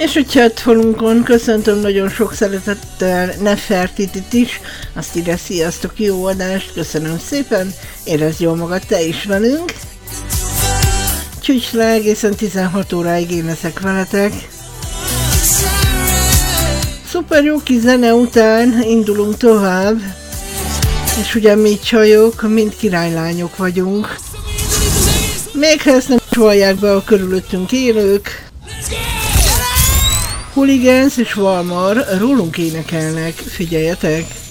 És a chatfalunkon köszöntöm nagyon sok szeretettel Nefertitit is, azt ide sziasztok, jó adást, köszönöm szépen, érezd jól magad te is velünk. Csücs le, egészen 16 óráig én leszek veletek. Szuper jó kis zene után indulunk tovább, és ugye mi csajok, mind királylányok vagyunk. Még ha ezt nem csalják be a körülöttünk élők, Hooligans és Valmar rólunk énekelnek, figyeljetek!